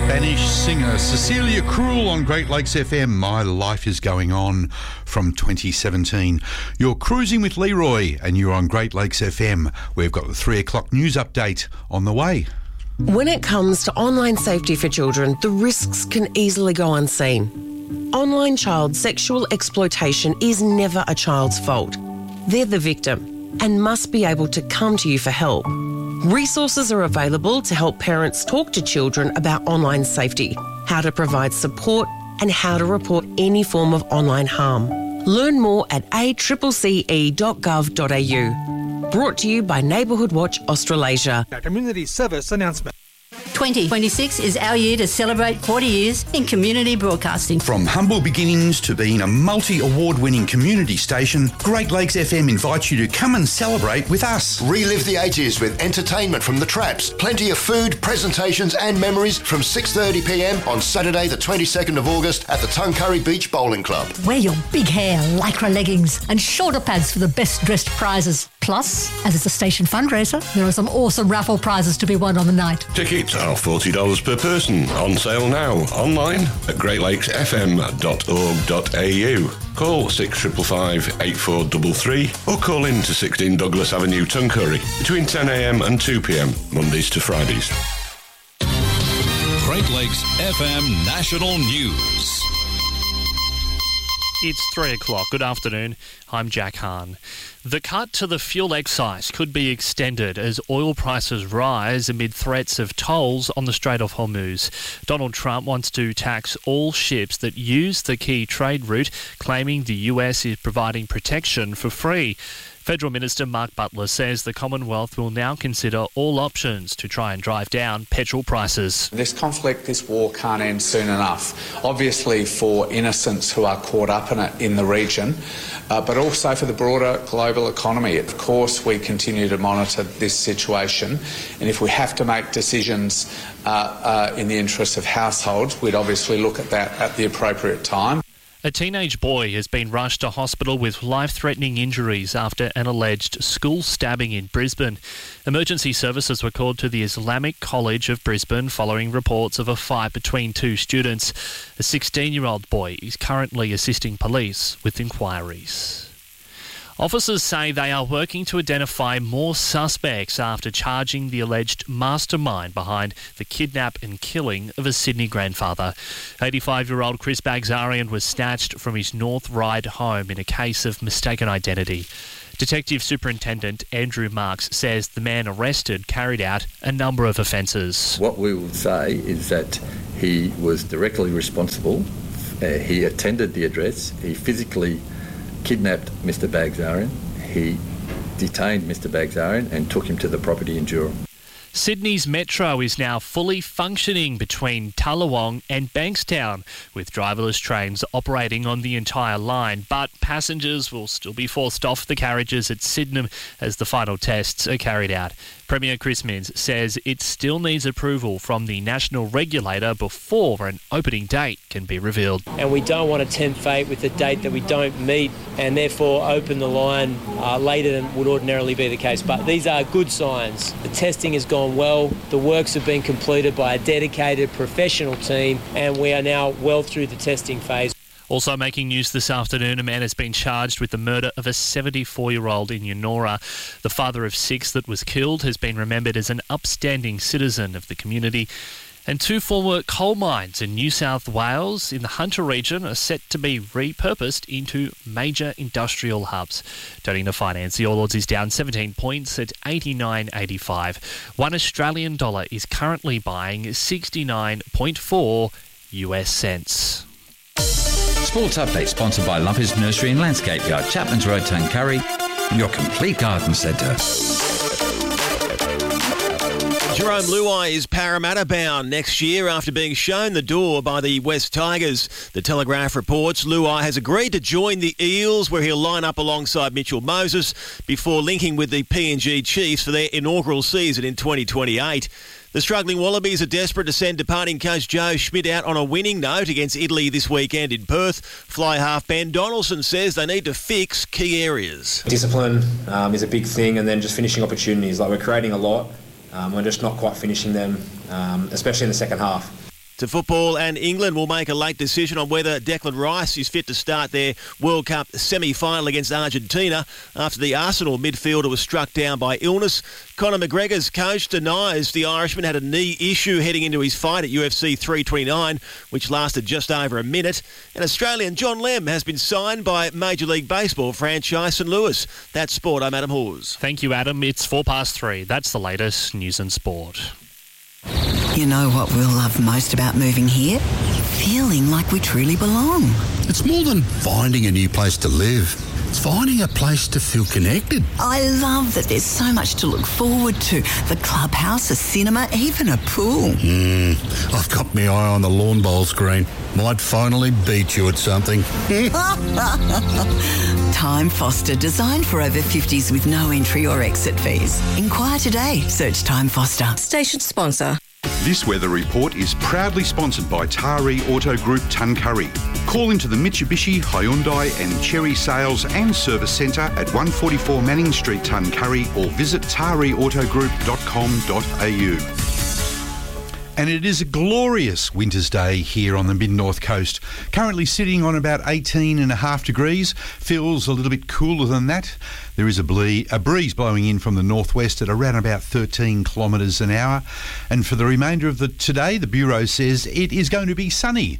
Spanish singer Cecilia Cruel on Great Lakes FM. My Life is Going On from 2017. You're cruising with Leroy and you're on Great Lakes FM. We've got the 3 o'clock news update on the way. When it comes to online safety for children, the risks can easily go unseen. Online child sexual exploitation is never a child's fault. They're the victim and must be able to come to you for help. Resources are available to help parents talk to children about online safety, how to provide support and how to report any form of online harm. Learn more at accce.gov.au. Brought to you by Neighbourhood Watch Australasia. Community service announcement. 2026 is our year to celebrate 40 years in community broadcasting. From humble beginnings to being a multi-award-winning community station, Great Lakes FM invites you to come and celebrate with us. Relive the 80s with entertainment from the Traps. Plenty of food, presentations and memories from 6:30pm on Saturday the 22nd of August at the Tuncurry Beach Bowling Club. Wear your big hair, lycra leggings and shoulder pads for the best dressed prizes. Plus, as it's a station fundraiser, there are some awesome raffle prizes to be won on the night. Tickets are $40 per person. On sale now. Online at greatlakesfm.org.au. Call 6555 8433 or call in to 16 Douglas Avenue, Tuncurry between 10am and 2pm, Mondays to Fridays. Great Lakes FM National News. It's 3 o'clock. Good afternoon. I'm Jack Hahn. The cut to the fuel excise could be extended as oil prices rise amid threats of tolls on the Strait of Hormuz. Donald Trump wants to tax all ships that use the key trade route, claiming the US is providing protection for free. Federal Minister Mark Butler says the Commonwealth will now consider all options to try and drive down petrol prices. This conflict, this war can't end soon enough. Obviously for innocents who are caught up in it in the region, but also for the broader global economy. Of course, we continue to monitor this situation, and if we have to make decisions in the interests of households, we'd obviously look at that at the appropriate time. A teenage boy has been rushed to hospital with life-threatening injuries after an alleged school stabbing in Brisbane. Emergency services were called to the Islamic College of Brisbane following reports of a fight between two students. A 16-year-old boy is currently assisting police with inquiries. Officers say they are working to identify more suspects after charging the alleged mastermind behind the kidnap and killing of a Sydney grandfather. 85-year-old Chris Bagzarian was snatched from his North Ryde home in a case of mistaken identity. Detective Superintendent Andrew Marks says the man arrested carried out a number of offences. What we will say is that he was directly responsible. He attended the address. He physically kidnapped Mr Bagzarian. He detained Mr Bagzarian and took him to the property in Durham. Sydney's metro is now fully functioning between Tallawong and Bankstown, with driverless trains operating on the entire line, but passengers will still be forced off the carriages at Sydenham as the final tests are carried out. Premier Chris Minns says it still needs approval from the national regulator before an opening date can be revealed. And we don't want to tempt fate with a date that we don't meet and therefore open the line later than would ordinarily be the case. But these are good signs. The testing has gone well, the works have been completed by a dedicated professional team, and we are now well through the testing phase. Also making news this afternoon, a man has been charged with the murder of a 74-year-old in Yennora. The father of 6 that was killed has been remembered as an upstanding citizen of the community. And 2 former coal mines in New South Wales in the Hunter region are set to be repurposed into major industrial hubs. Turning to finance, the All Ords is down 17 points at 89.85. $1 Australian is currently buying 69.4 US cents. Sports Update sponsored by Lumpy's Nursery and Landscape Yard, Chapman's Road, Tuncurry, your complete garden centre. Jerome Luai is Parramatta bound next year after being shown the door by the West Tigers. The Telegraph reports Luai has agreed to join the Eels, where he'll line up alongside Mitchell Moses before linking with the PNG Chiefs for their inaugural season in 2028. The struggling Wallabies are desperate to send departing coach Joe Schmidt out on a winning note against Italy this weekend in Perth. Fly half Ben Donaldson says they need to fix key areas. Discipline is a big thing, and then just finishing opportunities. Like, we're creating a lot. We're just not quite finishing them, especially in the second half. To football, and England will make a late decision on whether Declan Rice is fit to start their World Cup semi-final against Argentina after the Arsenal midfielder was struck down by illness. Conor McGregor's coach denies the Irishman had a knee issue heading into his fight at UFC 329, which lasted just over a minute. And Australian John Lem has been signed by Major League Baseball franchise St Louis. That's sport. I'm Adam Hawes. Thank you, Adam. It's 3:04. That's the latest news and sport. You know what we'll love most about moving here? Feeling like we truly belong. It's more than finding a new place to live. It's finding a place to feel connected. I love that there's so much to look forward to. The clubhouse, a cinema, even a pool. I've got my eye on the lawn bowl screen. Might finally beat you at something. Time Foster, designed for over 50s with no entry or exit fees. Inquire today. Search Time Foster. Station sponsor. This weather report is proudly sponsored by Taree Auto Group Tuncurry. Call into the Mitsubishi, Hyundai and Chery Sales and Service Centre at 144 Manning Street, Tuncurry, or visit tareautogroup.com.au. And it is a glorious winter's day here on the mid-north coast. Currently sitting on about 18.5 degrees. Feels a little bit cooler than that. There is a breeze blowing in from the northwest at around about 13 kilometres an hour. And for the remainder of today, the Bureau says it is going to be sunny.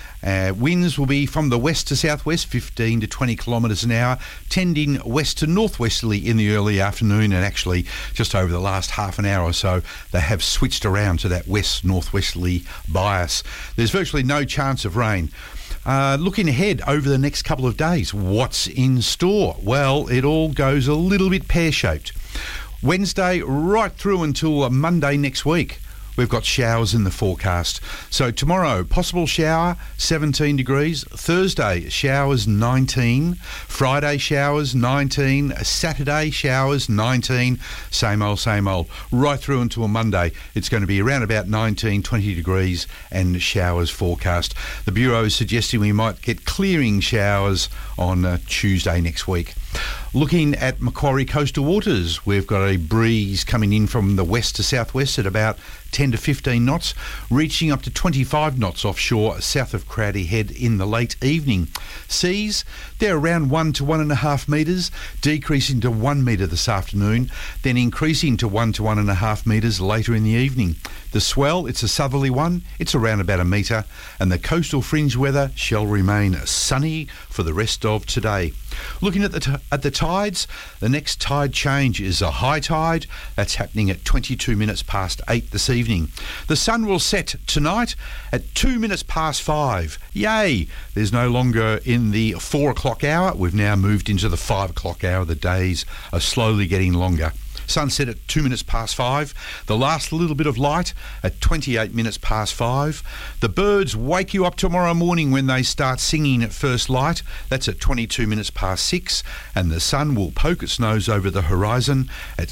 Winds will be from the west to southwest, 15 to 20 kilometres an hour, tending west to northwesterly in the early afternoon, and actually just over the last half an hour or so, they have switched around to that west-northwesterly bias. There's virtually no chance of rain. Looking ahead over the next couple of days, what's in store? Well, it all goes a little bit pear-shaped. Wednesday right through until Monday next week. We've got showers in the forecast. So tomorrow, possible shower, 17 degrees. Thursday, showers, 19. Friday, showers, 19. Saturday, showers, 19. Same old, same old. Right through until Monday, it's going to be around about 19, 20 degrees and showers forecast. The Bureau is suggesting we might get clearing showers on Tuesday next week. Looking at Macquarie coastal waters, we've got a breeze coming in from the west to southwest at about 10 to 15 knots, reaching up to 25 knots offshore south of Crowdy Head in the late evening. Seas, they're around 1 to 1.5 metres, decreasing to 1 metre this afternoon, then increasing to 1 to 1.5 metres later in the evening. The swell, it's a southerly one, it's around about 1 metre, and the coastal fringe weather shall remain sunny for the rest of today. Looking at the tides, the next tide change is a high tide. That's happening at 22 minutes past 8 this evening. The sun will set tonight at 2 minutes past 5. Yay! There's no longer in the 4 o'clock hour. We've now moved into the 5 o'clock hour. The days are slowly getting longer. Sunset at 2 minutes past 5. The last little bit of light at 28 minutes past 5. The birds wake you up tomorrow morning when they start singing at first light. That's at 22 minutes past 6. And the sun will poke its nose over the horizon at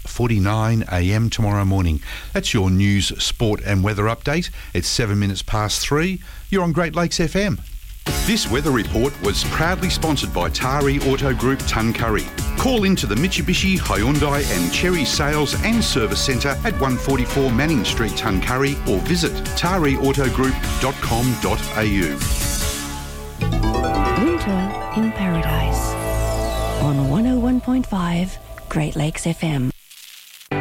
6:49 a.m. tomorrow morning. That's your news, sport and weather update. It's 7 minutes past 3. You're on Great Lakes FM. This weather report was proudly sponsored by Taree Auto Group Tuncurry. Call into the Mitsubishi, Hyundai and Chery Sales and Service Centre at 144 Manning Street, Tuncurry, or visit tareautogroup.com.au. Winter in Paradise on 101.5 Great Lakes FM.